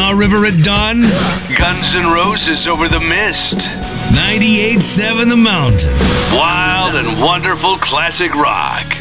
Kanawha River at dawn. Guns N' Roses over the mist. 98.7 The Mountain. Wild and wonderful classic rock.